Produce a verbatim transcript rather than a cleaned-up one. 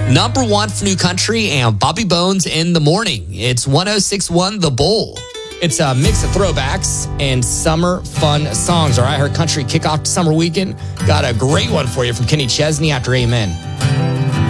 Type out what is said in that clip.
Number one for new country and Bobby Bones in the morning. It's one oh six point one The Bull. It's a mix of throwbacks and summer fun songs. Our I Heart Country kickoff summer weekend. Got a great one for you from Kenny Chesney after Amen.